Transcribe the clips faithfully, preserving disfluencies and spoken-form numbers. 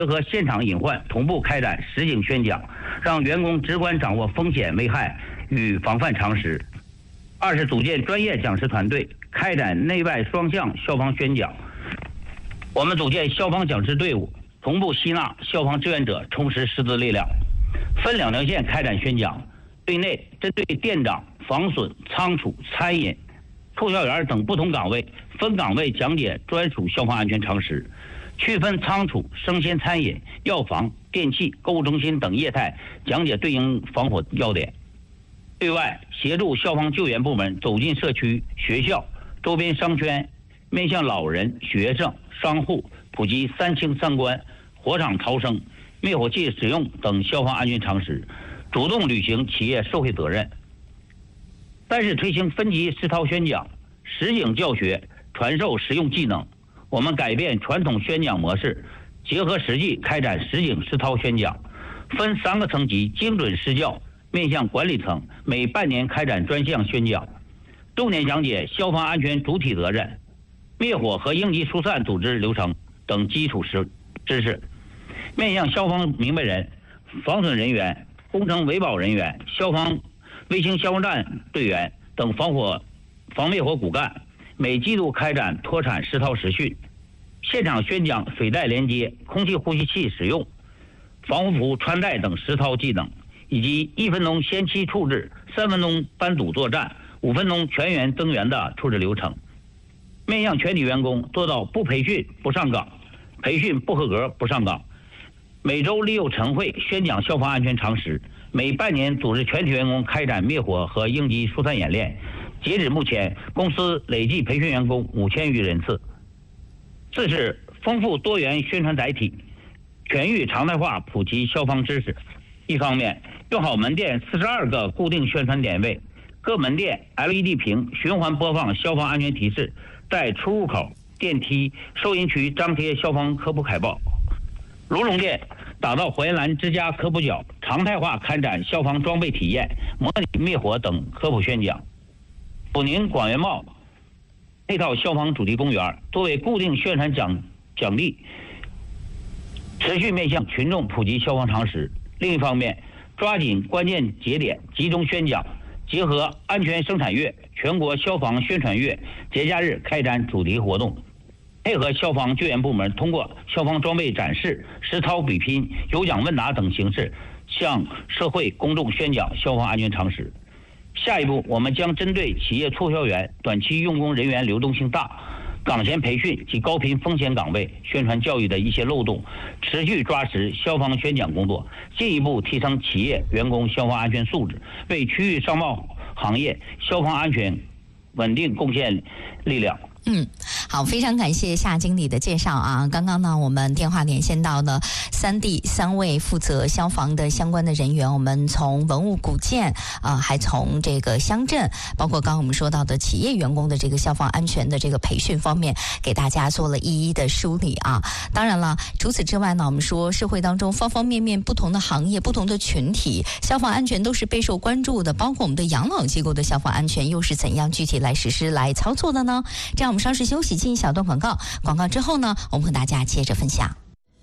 结合现场隐患，同步开展实景宣讲，让员工直观掌握风险危害与防范常识。二是组建专业讲师团队，开展内外双向消防宣讲。我们组建消防讲师队伍，同步吸纳消防志愿者，充实师资力量，分两条线开展宣讲。对内针对店长、房损、仓储、餐饮、促销员等不同岗位，分岗位讲解专属消防安全常识，区分仓储、生鲜餐饮、药房、电器、购物中心等业态，讲解对应防火要点。对外协助消防救援部门走进社区、学校、周边商圈，面向老人、学生、商户普及三清三关、火场逃生、灭火器使用等消防安全常识，主动履行企业社会责任。三是推行分级实操宣讲，实景教学，传授实用技能。我们改变传统宣讲模式，结合实际开展实景实操宣讲，分三个层级精准施教，面向管理层，每半年开展专项宣讲，重点讲解消防安全主体责任、灭火和应急疏散组织流程等基础知知识，面向消防明白人、防损人员、工程维保人员、消防卫星消防站队员等防火防灭火骨干，每季度开展脱产实操实训，现场宣讲水带连接、空气呼吸器使用、防护服穿戴等实操技能，以及一分钟先期处置、三分钟班组作战、五分钟全员增援的处置流程。面向全体员工做到不培训不上岗，培训不合格不上岗。每周例有晨会宣讲消防安全常识，每半年组织全体员工开展灭火和应急疏散演练。截止目前，公司累计培训员工五千余人次。四是丰富多元宣传载体，全域常态化普及消防知识。一方面，用好门店四十二个固定宣传点位，各门店 L E D 屏循环播放消防安全提示，在出入口、电梯、收银区张贴消防科普海报。卢龙店打造火焰蓝之家科普角，常态化开展消防装备体验、模拟灭火等科普宣讲。普宁广元茂配套消防主题公园作为固定宣传奖奖励，持续面向群众普及消防常识。另一方面，抓紧关键节点集中宣讲，结合安全生产月、全国消防宣传月、节假日开展主题活动，配合消防救援部门通过消防装备展示、实操比拼、有奖问答等形式，向社会公众宣讲消防安全常识。下一步，我们将针对企业促销员短期用工人员流动性大、岗前培训及高频风险岗位宣传教育的一些漏洞，持续抓实消防宣讲工作，进一步提升企业员工消防安全素质，为区域商贸行业消防安全稳定贡献力量。 嗯，好，非常感谢夏经理的介绍啊。刚刚呢，我们电话连线到了三地三位负责消防的相关的人员，我们从文物古建啊、呃，还从这个乡镇，包括刚刚我们说到的企业员工的这个消防安全的这个培训方面，给大家做了一一的梳理啊。当然了，除此之外呢，我们说社会当中方方面面不同的行业、不同的群体，消防安全都是备受关注的，包括我们的养老机构的消防安全又是怎样具体来实施、来操作的呢？这样。我们稍事休息，进一小段广告。广告之后呢，我们和大家接着分享。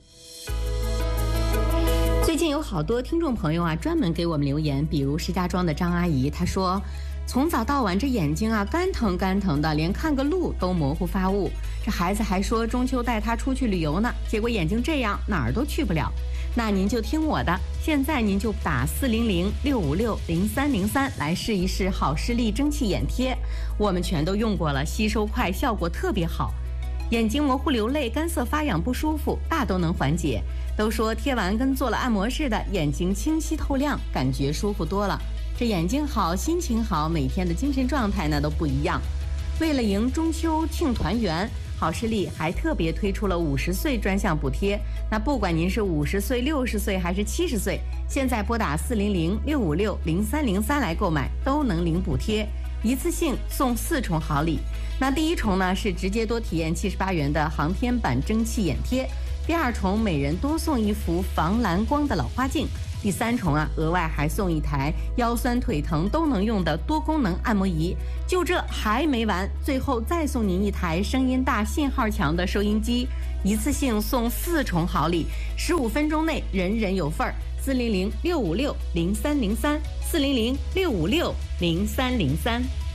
最近有好多听众朋友啊，专门给我们留言，比如石家庄的张阿姨，她说，从早到晚这眼睛啊干疼干疼的，连看个路都模糊发雾。这孩子还说中秋带他出去旅游呢，结果眼睛这样，哪儿都去不了。那您就听我的，现在您就打四零零六五六零三零三来试一试好视力蒸汽眼贴，我们全都用过了，吸收快，效果特别好。眼睛模糊流泪、干涩发痒不舒服，大都能缓解。都说贴完跟做了按摩似的，眼睛清晰透亮，感觉舒服多了。这眼睛好，心情好，每天的精神状态那都不一样。为了迎中秋庆团圆，好视力还特别推出了五十岁专项补贴。那不管您是五十岁、六十岁还是七十岁，现在拨打四零零六五六零三零三来购买，都能领补贴，一次性送四重好礼。那第一重呢是直接多体验七十八元的航天版蒸汽眼贴，第二重每人多送一幅防蓝光的老花镜， 第三重啊，额外还送一台腰酸腿疼都能用的多功能按摩仪。就这还没完，最后再送您一台声音大、信号强的收音机，一次性送四重好礼，十五分钟内人人有份儿。四零零六五六零三零三，四零零六五六零三零三。